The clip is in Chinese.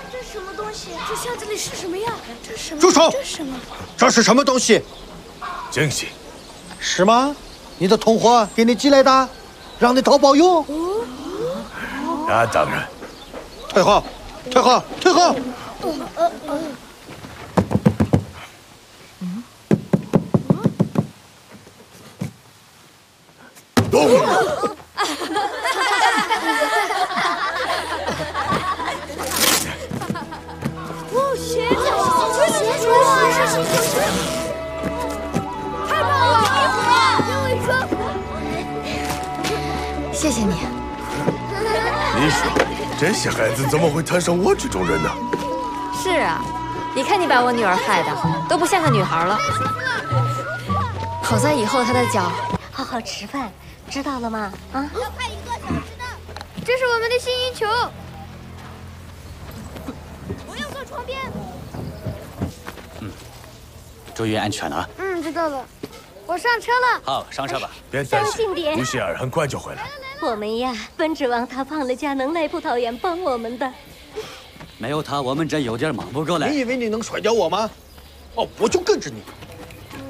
这什么东西？这箱子里是什么呀？这是什么？ 住手！ 这是什么？ 这是什么东西？ 惊喜。 是吗？你的同伙给你寄来的，让你淘宝用？ 那当然。 退后！退后！退后！ 哦，鞋子，鞋子，太棒了！给我一双。 谢谢你。 你说这些孩子怎么会摊上我这种人呢？ 是啊，你看你把我女儿害的都不像个女孩了。好在以后她的脚好好吃饭，知道了吗？啊！ 要派1个小时的。这是我们的幸运球。我要坐床边。 注意安全啊！ 知道了。我上车了。 好，上车吧。 别担相信点心，乌希尔很快就回来。 我们呀，本指望他放了假能来葡萄园帮我们的。 没有他，我们这有点忙不过来。 你以为你能甩掉我吗？哦，我就跟着你。